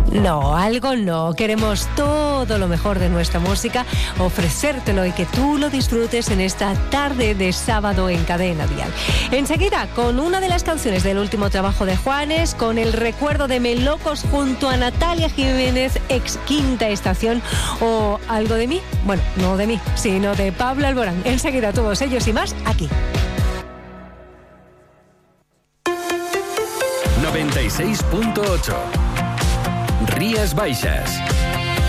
No, algo no. Queremos todo lo mejor de nuestra música, ofrecértelo y que tú lo disfrutes en esta tarde de sábado en Cadena Dial. Enseguida, con una de las canciones del último trabajo de Juanes, con el recuerdo de Melocos junto a Natalia Jiménez, ex Quinta Estación, o algo de mí. Bueno, no de mí, sino de Pablo Alborán. Enseguida, todos ellos y más aquí. 96.8 Rías Baixas.